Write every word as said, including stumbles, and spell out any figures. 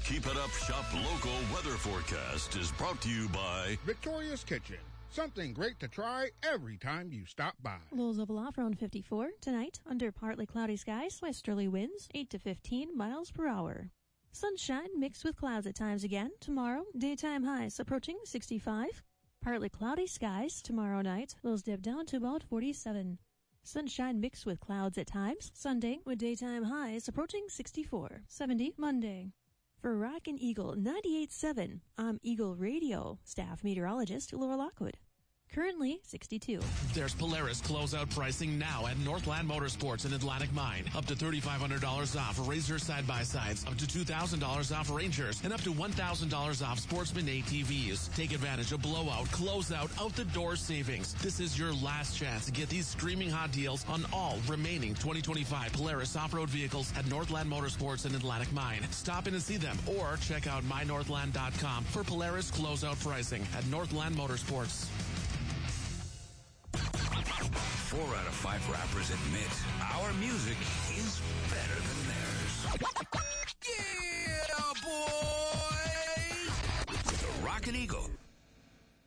Keep It Up Shop local weather forecast is brought to you by Victoria's Kitchen. Something great to try every time you stop by. Lows of aloft around fifty-four. Tonight, under partly cloudy skies, westerly winds, eight to fifteen miles per hour. Sunshine mixed with clouds at times again. Tomorrow, daytime highs approaching sixty-five. Partly cloudy skies tomorrow night. Lows dip down to about forty-seven. Sunshine mixed with clouds at times. Sunday, with daytime highs approaching sixty-four. seventy Monday. For Rockin' Eagle ninety-eight point seven, I'm Eagle Radio staff meteorologist Laura Lockwood. Currently sixty-two. There's Polaris closeout pricing now at Northland Motorsports in Atlantic Mine. Up to three thousand five hundred dollars off Razor side-by-sides, up to two thousand dollars off Rangers, and up to one thousand dollars off Sportsman A T Vs. Take advantage of blowout, closeout, out-the-door savings. This is your last chance to get these screaming hot deals on all remaining twenty twenty-five Polaris off-road vehicles at Northland Motorsports in Atlantic Mine. Stop in and see them or check out my northland dot com for Polaris closeout pricing at Northland Motorsports. Four out of five rappers admit our music is better than theirs. Yeah, boy! The Rockin' Eagle